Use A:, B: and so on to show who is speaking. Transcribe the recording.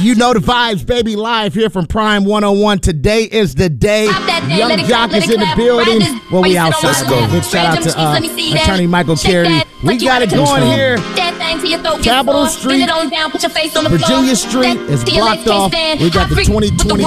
A: You know the vibes, baby. Live here from Prime 101. Today is the day. Young Jock is in the building. Well, we outside.
B: Let's go.
A: Big shout out to Attorney Michael Carey. We got it going here. Capitol Street, Virginia Street is blocked off. We got the 2020